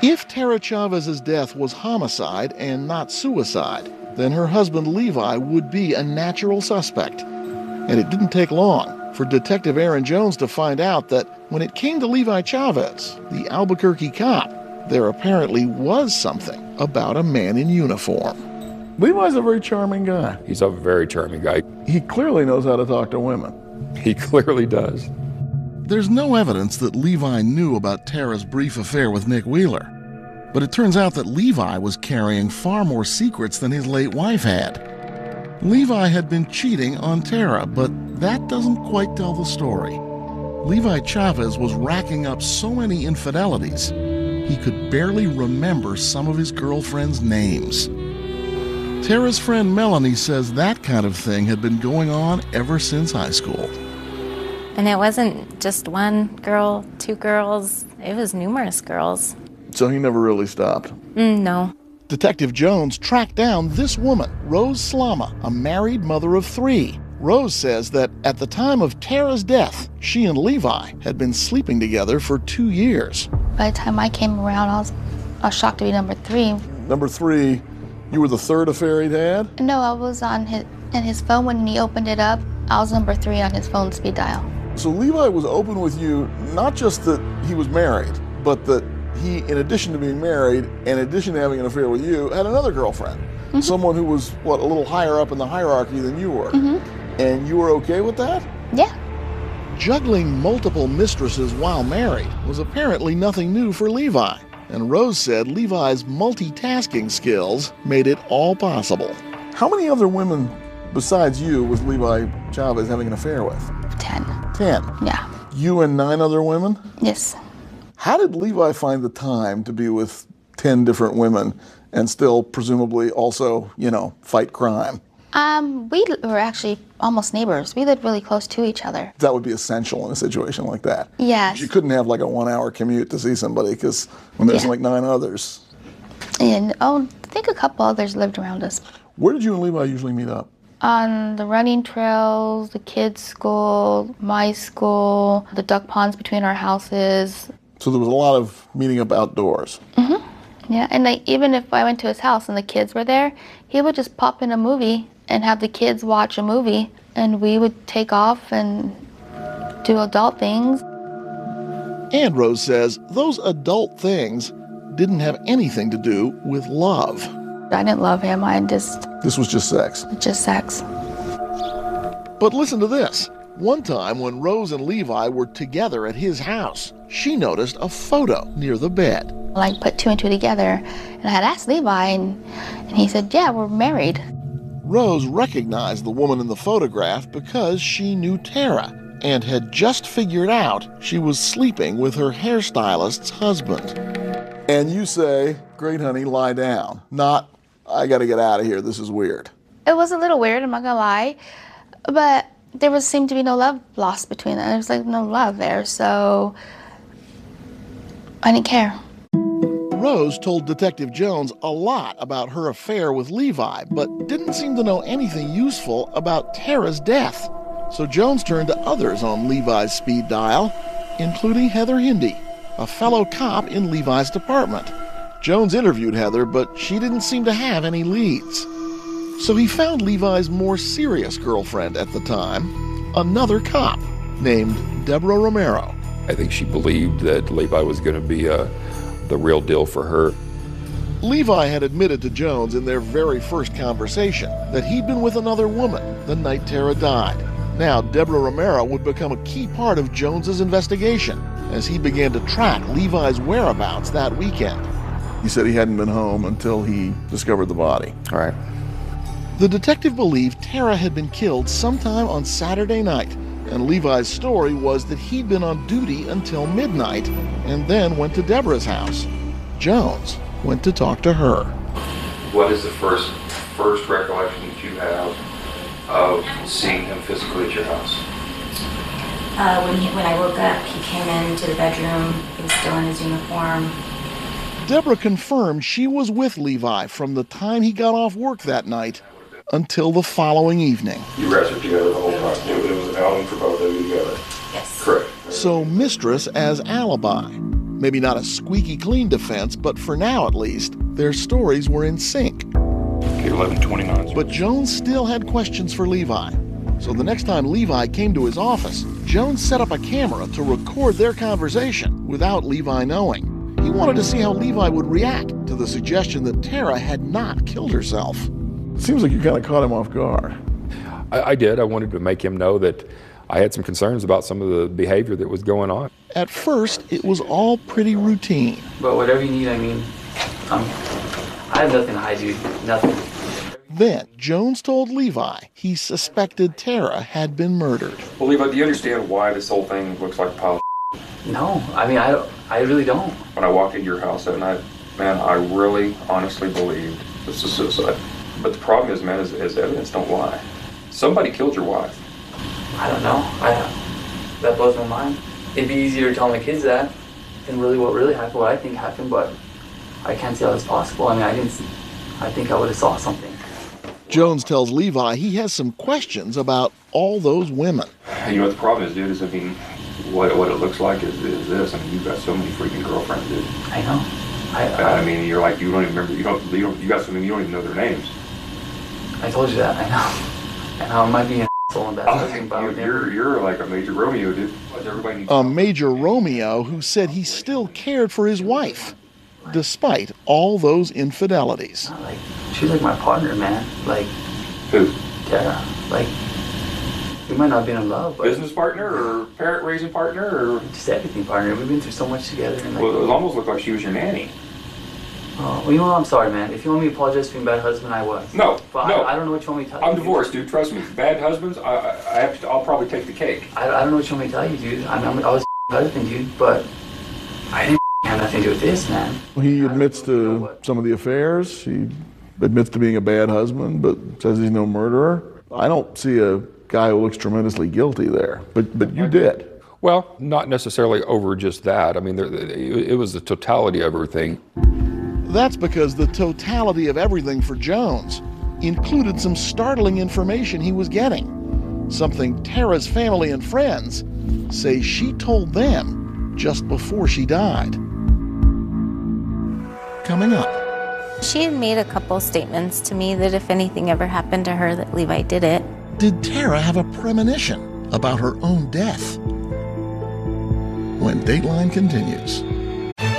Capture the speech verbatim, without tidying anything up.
If Tara Chavez's death was homicide and not suicide, then her husband Levi would be a natural suspect. And it didn't take long for Detective Aaron Jones to find out that when it came to Levi Chavez, the Albuquerque cop, there apparently was something about a man in uniform. Levi's a very charming guy. He's a very charming guy. He clearly knows how to talk to women. He clearly does. There's no evidence that Levi knew about Tara's brief affair with Nick Wheeler. But it turns out that Levi was carrying far more secrets than his late wife had. Levi had been cheating on Tara, but that doesn't quite tell the story. Levi Chavez was racking up so many infidelities, he could barely remember some of his girlfriends' names. Tara's friend Melanie says that kind of thing had been going on ever since high school. And it wasn't just one girl, two girls, it was numerous girls. So he never really stopped? Mm, no. Detective Jones tracked down this woman, Rose Slama, a married mother of three. Rose says that at the time of Tara's death, she and Levi had been sleeping together for two years. By the time I came around, I was, I was shocked to be number three. Number three, you were the third affair he'd had? No, I was on his, in his phone when he opened it up. I was number three on his phone speed dial. So Levi was open with you, not just that he was married, but that he, in addition to being married, in addition to having an affair with you, had another girlfriend. Mm-hmm. Someone who was, what, a little higher up in the hierarchy than you were. Mm-hmm. And you were okay with that? Yeah. Juggling multiple mistresses while married was apparently nothing new for Levi. And Rose said Levi's multitasking skills made it all possible. How many other women besides you was Levi Chavez having an affair with? Ten. Ten? Yeah. You and nine other women? Yes. How did Levi find the time to be with ten different women and still presumably also, you know, fight crime? Um, we were actually almost neighbors. We lived really close to each other. That would be essential in a situation like that. Yes. You couldn't have like a one-hour commute to see somebody because when there's yeah. like nine others. And oh, I think a couple others lived around us. Where did you and Levi usually meet up? On the running trails, the kids' school, my school, the duck ponds between our houses. So there was a lot of meeting up outdoors. Mm-hmm. Yeah, and like, even if I went to his house and the kids were there, he would just pop in a movie and have the kids watch a movie, and we would take off and do adult things. And Rose says those adult things didn't have anything to do with love. I didn't love him, I just... This was just sex? Just sex. But listen to this. One time when Rose and Levi were together at his house, she noticed a photo near the bed. I put two and two together, and I had asked Levi, and, and he said, yeah, we're married. Rose recognized the woman in the photograph because she knew Tara and had just figured out she was sleeping with her hairstylist's husband. And you say, great honey, lie down, not, I gotta get out of here, this is weird. It was a little weird, I'm not gonna lie, but there was seemed to be no love lost between them. There was like no love there, so I didn't care. Rose told Detective Jones a lot about her affair with Levi, but didn't seem to know anything useful about Tara's death. So Jones turned to others on Levi's speed dial, including Heather Hindy, a fellow cop in Levi's department. Jones interviewed Heather, but she didn't seem to have any leads. So he found Levi's more serious girlfriend at the time, another cop named Deborah Romero. I think she believed that Levi was going to be uh, the real deal for her. Levi had admitted to Jones in their very first conversation that he'd been with another woman the night Tara died. Now, Deborah Romero would become a key part of Jones's investigation as he began to track Levi's whereabouts that weekend. He said he hadn't been home until he discovered the body. All right. The detective believed Tara had been killed sometime on Saturday night, and Levi's story was that he'd been on duty until midnight and then went to Deborah's house. Jones went to talk to her. What is the first first recollection that you have of seeing him physically at your house? Uh, when, he, when I woke up, he came into the bedroom. He was still in his uniform. Deborah confirmed she was with Levi from the time he got off work that night until the following evening. You guys were together the whole time. It was an outing for both of you together. Yes. Correct. So mistress as alibi. Maybe not a squeaky clean defense, but for now at least, their stories were in sync. Okay, eleven twenty-nine. But Jones still had questions for Levi. So the next time Levi came to his office, Jones set up a camera to record their conversation without Levi knowing. He wanted to see how Levi would react to the suggestion that Tara had not killed herself. It seems like you kind of caught him off guard. I, I did. I wanted to make him know that I had some concerns about some of the behavior that was going on. At first, it was all pretty routine. But whatever you need, I mean, um, I have nothing to hide, dude. Nothing. Then, Jones told Levi he suspected Tara had been murdered. Well, Levi, do you understand why this whole thing looks like a pile of shit? No, I mean, I, I really don't. When I walked into your house that night, man, I really honestly believed this is suicide. But the problem is, man, is, is evidence don't lie. Somebody killed your wife. I don't know. I That blows my mind. It'd be easier to tell my kids that than really what really happened, what I think happened, but I can't see how it's possible. I mean, I didn't see, I think I would have saw something. Jones tells Levi he has some questions about all those women. You know what the problem is, dude, is, I mean, what, what it looks like is, is this. I mean, you've got so many freaking girlfriends, dude. I know. I, I, I mean, you're like, you don't even remember, you don't, you don't, you got so many, you don't even know their names. I told you that, I know. And I might be an asshole and bad husband, but I would you're, never... you're like a major Romeo, dude. Everybody needs A major Romeo who said he still cared for his wife, despite all those infidelities. Not like, she's like my partner, man. Like, Who? Tara. Like, we might not be in love, but... Business partner or parent raising partner or? Just everything, partner. We've been through so much together. And like, Well, it almost looked like she was your nanny. Oh, well, you know what? I'm sorry, man. If you want me to apologize for being a bad husband, I was. No, But no. I, I don't know what you want me to tell you. I'm dude. divorced, dude. Trust me. Bad husbands, I, I, I have to, I'll probably take the cake. I, I don't know what you want me to tell you, dude. I mean, I'm, I was a husband, dude, but I didn't have nothing to do with this, man. He admits to some of the affairs. He admits to being a bad husband, but says he's no murderer. I don't see a guy who looks tremendously guilty there, but but you did. Well, not necessarily over just that. I mean, there, it was the totality of everything. That's because the totality of everything for Jones included some startling information he was getting, something Tara's family and friends say she told them just before she died. Coming up. She had made a couple statements to me that if anything ever happened to her, that Levi did it. Did Tara have a premonition about her own death? When Dateline continues.